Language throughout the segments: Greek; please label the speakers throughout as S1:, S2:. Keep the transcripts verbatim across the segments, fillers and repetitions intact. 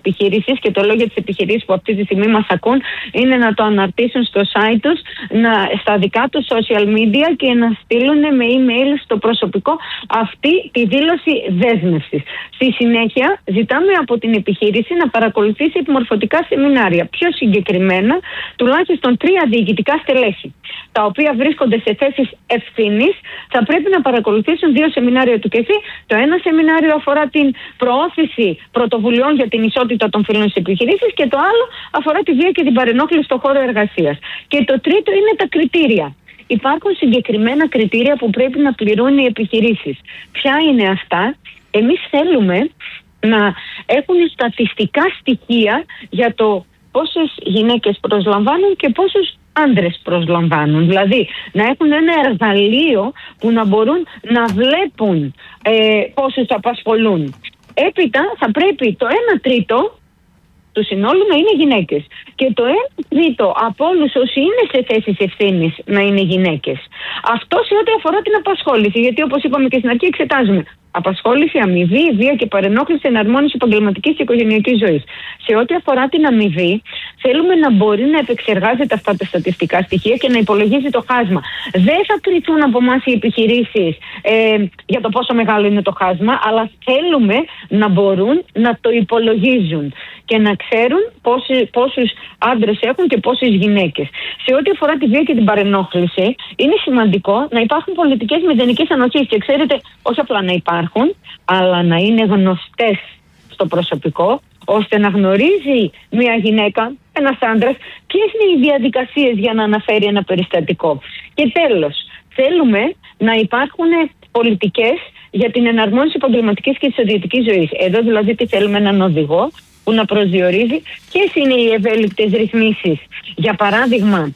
S1: επιχείρησης, και το λέω για τις επιχειρήσεις που αυτή τη στιγμή μας ακούν, είναι να το αναρτήσουν στο site τους, να, στα δικά τους social media, και να στείλουν με email στο προσωπικό αυτή τη δήλωση δέσμευσης. Στη συνέχεια ζητάμε από την επιχείρηση να παρακολουθήσει επιμορφωτικά σεμινάρια. Πιο συγκεκριμένα, τουλάχιστον τρία διοικητικά στελέχη, τα οποία βρίσκονται σε θέσεις ευθύνης, θα πρέπει να παρακολουθήσουν δύο σεμινάρια του ΚΕΘΗ. Το ένα σεμινάριο αφορά την προώθηση πρωτοβουλειών για την ισότητα των φύλων στις επιχειρήσεις, και το άλλο αφορά τη βία και την παρενόχληση στον χώρο εργασίας. Και το τρίτο είναι τα κριτήρια. Υπάρχουν συγκεκριμένα κριτήρια που πρέπει να πληρούν οι επιχειρήσεις. Ποια είναι αυτά? Εμείς θέλουμε να έχουν στατιστικά στοιχεία για το πόσες γυναίκες προσλαμβάνουν και πόσους άντρες προσλαμβάνουν. Δηλαδή να έχουν ένα εργαλείο που να μπορούν να βλέπουν ε, πόσους απασχολούν. Έπειτα θα πρέπει το ένα τρίτο του συνόλου να είναι γυναίκες. Και το ένα τρίτο από όλους όσοι είναι σε θέσεις ευθύνης να είναι γυναίκες. Αυτό σε ό,τι αφορά την απασχόληση. Γιατί όπως είπαμε και στην αρχή, εξετάζουμε απασχόληση, αμοιβή, βία και παρενόχληση, εναρμόνιση επαγγελματικής και οικογενειακής ζωής. Σε ό,τι αφορά την αμοιβή, θέλουμε να μπορεί να επεξεργάζεται αυτά τα στατιστικά στοιχεία και να υπολογίζει το χάσμα. Δεν θα κριθούν από εμάς οι επιχειρήσεις ε, για το πόσο μεγάλο είναι το χάσμα, αλλά θέλουμε να μπορούν να το υπολογίζουν και να ξέρουν πόσοι, πόσους άντρες έχουν και πόσες γυναίκες. Σε ό,τι αφορά τη βία και την παρενόχληση, είναι σημαντικό να υπάρχουν πολιτικές μηδενικής ανοχής. Και ξέρετε, όχι απλά να υπάρχουν, αλλά να είναι γνωστές στο προσωπικό, ώστε να γνωρίζει μια γυναίκα, ένας άντρας, ποιες είναι οι διαδικασίες για να αναφέρει ένα περιστατικό. Και τέλος, θέλουμε να υπάρχουν πολιτικές για την εναρμόνιση επαγγελματικής και της ιδιωτικής ζωής. Εδώ δηλαδή τι θέλουμε? Έναν οδηγό που να προσδιορίζει ποιες είναι οι ευέλικτες ρυθμίσεις. Για παράδειγμα,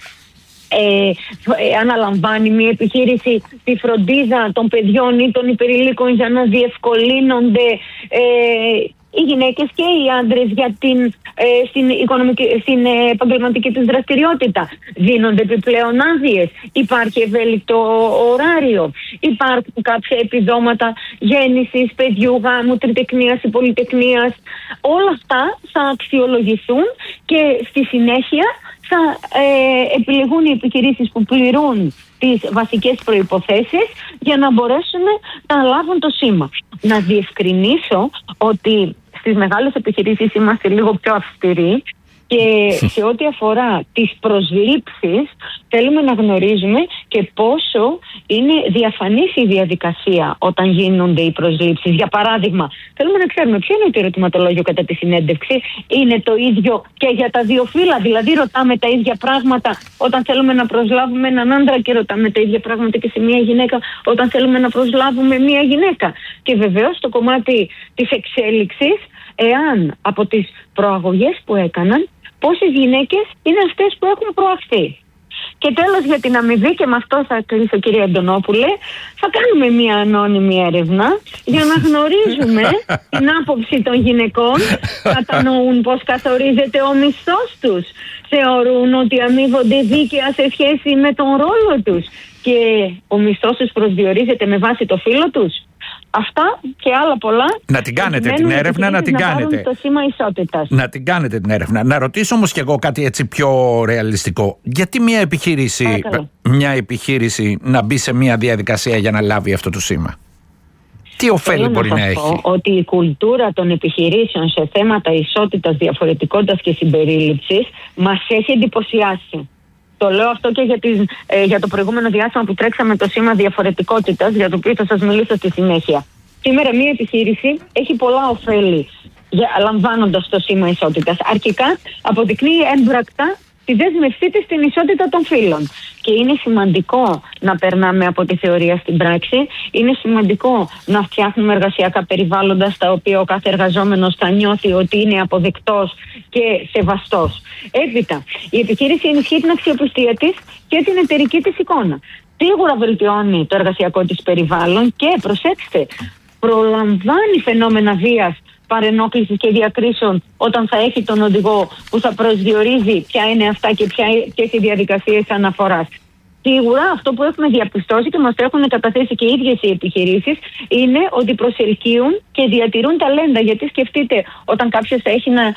S1: Ε, ε, αναλαμβάνει μια επιχείρηση τη φροντίδα των παιδιών ή των υπερηλίκων για να διευκολύνονται ε, οι γυναίκες και οι άντρες για την, ε, στην, οικονομική, στην ε, επαγγελματική τους δραστηριότητα. Δίνονται επιπλέον άδειες, υπάρχει ευέλικτο ωράριο, υπάρχουν κάποια επιδόματα γέννησης, παιδιού, γάμου, τριτεκνίας ή πολυτεκνίας. Όλα αυτά θα αξιολογηθούν και στη συνέχεια θα ε, επιλεγούν οι επιχειρήσεις που πληρούν τις βασικές προϋποθέσεις για να μπορέσουν να λάβουν το σήμα. Να διευκρινίσω ότι στις μεγάλες επιχειρήσεις είμαστε λίγο πιο αυστηροί, και σε ό,τι αφορά τις προσλήψεις θέλουμε να γνωρίζουμε και πόσο είναι διαφανής η διαδικασία όταν γίνονται οι προσλήψεις. Για παράδειγμα, θέλουμε να ξέρουμε ποιο είναι το ερωτηματολόγιο κατά τη συνέντευξη. Είναι το ίδιο και για τα δύο φύλλα? Δηλαδή ρωτάμε τα ίδια πράγματα όταν θέλουμε να προσλάβουμε έναν άντρα και ρωτάμε τα ίδια πράγματα και σε μια γυναίκα όταν θέλουμε να προσλάβουμε μια γυναίκα? Και βεβαίως το κομμάτι της εξέλιξης, εάν από τις προαγωγές που έκαναν, πόσες γυναίκες είναι αυτές που έχουν προαχθεί. Και τέλος, για την αμοιβή, και με αυτό θα κλείσω κυρία Αντωνόπουλε, θα κάνουμε μια ανώνυμη έρευνα για να γνωρίζουμε την άποψη των γυναικών. Κατανοούν πώς καθορίζεται ο μισθός τους, θεωρούν ότι αμείβονται δίκαια σε σχέση με τον ρόλο τους και ο μισθός τους προσδιορίζεται με βάση το φύλο τους. Αυτά και άλλα πολλά.
S2: Να την κάνετε την έρευνα, να την
S1: να
S2: κάνετε.
S1: Το σήμα ισότητας.
S2: Να την κάνετε την έρευνα. Να ρωτήσω όμως κι εγώ κάτι έτσι πιο ρεαλιστικό. Γιατί μια επιχείρηση, μια επιχείρηση να μπει σε μια διαδικασία για να λάβει αυτό το σήμα? Τι ωφέλη μπορεί να, να έχει?
S1: Ότι η κουλτούρα των επιχειρήσεων σε θέματα ισότητας, διαφορετικότητας και συμπερίληψης μας έχει εντυπωσιάσει. Το λέω αυτό και για, τις, ε, για το προηγούμενο διάστημα που τρέξαμε το σήμα διαφορετικότητας, για το οποίο θα σας μιλήσω στη συνέχεια. Σήμερα μια επιχείρηση έχει πολλά ωφέλη λαμβάνοντας το σήμα ισότητας. Αρχικά αποδεικνύει έμπρακτα τη δέσμευσή της στην ισότητα των φύλων. Και είναι σημαντικό να περνάμε από τη θεωρία στην πράξη. Είναι σημαντικό να φτιάχνουμε εργασιακά περιβάλλοντα στα οποία ο κάθε εργαζόμενος θα νιώθει ότι είναι αποδεκτός και σεβαστός. Έπειτα, η επιχείρηση ενισχύει την αξιοπιστία της και την εταιρική της εικόνα. Σίγουρα βελτιώνει το εργασιακό της περιβάλλον και, προσέξτε, προλαμβάνει φαινόμενα βίας, παρενόχλησης και διακρίσεων όταν θα έχει τον οδηγό που θα προσδιορίζει ποια είναι αυτά και ποιες οι διαδικασίες αναφοράς. Σίγουρα αυτό που έχουμε διαπιστώσει και μας το έχουν καταθέσει και οι ίδιες οι επιχειρήσεις είναι ότι προσελκύουν και διατηρούν ταλέντα. Γιατί σκεφτείτε, όταν κάποιος θα έχει να